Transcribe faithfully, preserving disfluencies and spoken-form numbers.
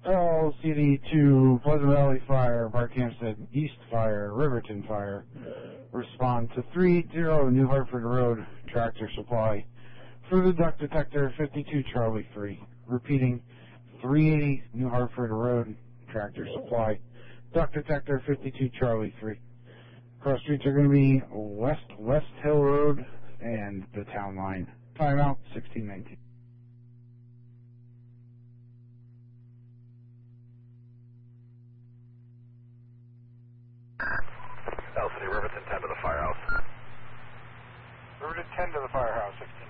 L C D two, Pleasant Valley Fire, Park Hampstead East Fire, Riverton Fire. Respond to three zero New Hartford Road, Tractor Supply. For the duct detector, fifty-two Charlie three. Repeating, three eighty New Hartford Road, Tractor Supply. Duct detector, fifty-two Charlie three. Cross streets are going to be West West Hill Road and the town line. Timeout, sixteen nineteen. L C D Riverton ten to the firehouse. Riverton ten to the firehouse, sixteen.